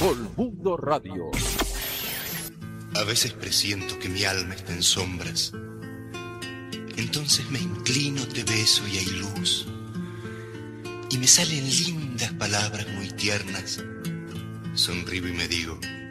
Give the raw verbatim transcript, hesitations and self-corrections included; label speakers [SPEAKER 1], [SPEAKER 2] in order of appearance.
[SPEAKER 1] Colmundo Radio.
[SPEAKER 2] A veces presiento que mi alma está en sombras. Entonces me inclino, te beso y hay luz. Y me salen lindas palabras muy tiernas. Sonrío y me digo: